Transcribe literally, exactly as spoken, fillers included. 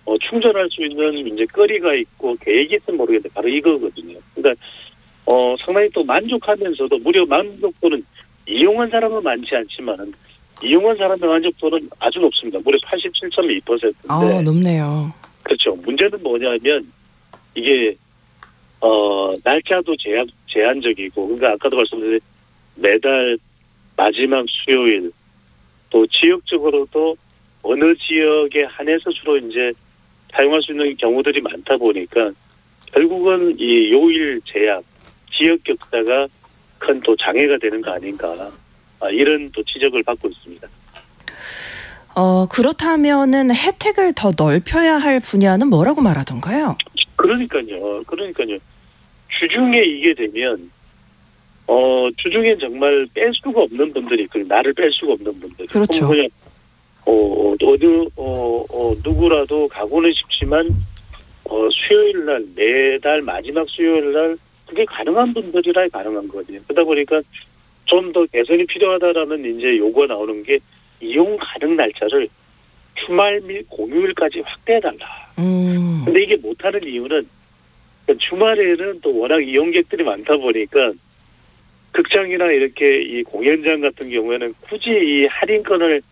어, 충전할 수 있는 이제 거리가 있고 계획이 있으면 모르겠는데 바로 이거거든요. 그러니까 어, 상당히 또 만족하면서도 무려 만족도는 이용한 사람은 많지 않지만 이용한 사람의 만족도는 아주 높습니다. 무려 팔십칠 점 이 퍼센트인데. 아, 높네요. 그렇죠. 문제는 뭐냐면 이게 어, 날짜도 제한, 제한적이고, 그러니까 아까도 말씀드린 매달 마지막 수요일, 또 지역적으로도 어느 지역에 한해서 주로 이제 사용할 수 있는 경우들이 많다 보니까 결국은 이 요일 제약, 지역 격차가 큰 또 장애가 되는 거 아닌가, 아, 이런 또 지적을 받고 있습니다. 어, 그렇다면은 혜택을 더 넓혀야 할 분야는 뭐라고 말하던가요? 그러니까요. 그러니까요. 주중에 이게 되면 어 주중엔 정말 뺄 수가 없는 분들이 그 나를 뺄 수가 없는 분들. 그렇죠. 그냥 어 어느 어, 어 누구라도 가고는 싶지만 어 수요일 날 매달 마지막 수요일 날 그게 가능한 분들이라 가능한 거거든요. 그러다 보니까 좀 더 개선이 필요하다라는 이제 요구가 나오는 게 이용 가능 날짜를 주말 및 공휴일까지 확대해달라. 음. 근데 이게 못하는 이유는 주말에는 또 워낙 이용객들이 많다 보니까 극장이나 이렇게 이 공연장 같은 경우에는 굳이 이 할인권을